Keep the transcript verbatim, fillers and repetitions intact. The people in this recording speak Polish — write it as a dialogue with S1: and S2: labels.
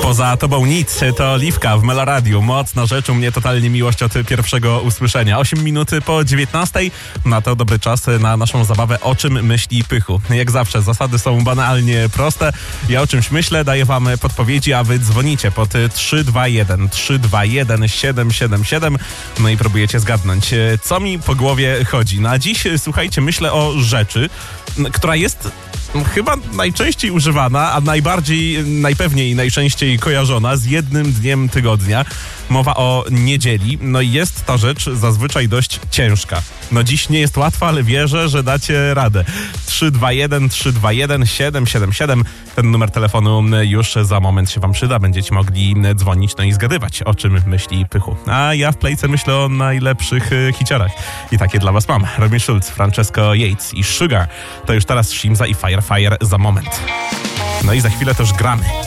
S1: Poza tobą nic, to Liwka w Meloradiu. Mocna rzecz, u mnie totalnie miłość od pierwszego usłyszenia. osiem minut po dziewiętnastej, na to dobry czas na naszą zabawę O czym myśli Pychu. Jak zawsze, zasady są banalnie proste. Ja o czymś myślę, daję wam podpowiedzi, a wy dzwonicie pod trzy dwa jeden trzy dwa jeden siedem siedem siedem, no i próbujecie zgadnąć, co mi po głowie chodzi. No a dziś, słuchajcie, myślę o rzeczy, która jest chyba najczęściej używana, a najbardziej, najpewniej najczęściej kojarzona z jednym dniem tygodnia. Mowa o niedzieli. No i jest ta rzecz zazwyczaj dość ciężka. No dziś nie jest łatwa, ale wierzę, że dacie radę. trzy dwa jeden trzy dwa jeden siedem siedem siedem. Ten numer telefonu już za moment się wam przyda. Będziecie mogli dzwonić, no i zgadywać, o czym myśli Pychu. A ja w Playce myślę o najlepszych hiciorach. I takie dla was mam. Robin Schulz, Francesco Yates i Sugar. To już teraz Shimza i Fire Fire za moment. No i za chwilę też gramy.